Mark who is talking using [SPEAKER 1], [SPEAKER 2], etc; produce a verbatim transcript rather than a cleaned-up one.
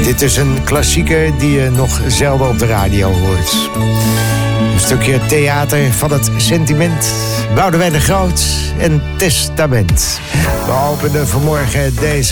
[SPEAKER 1] Dit is een klassieker die je nog zelden op de radio hoort. Een stukje theater van het sentiment. Boudewijn de Groot en Testament. We openen vanmorgen deze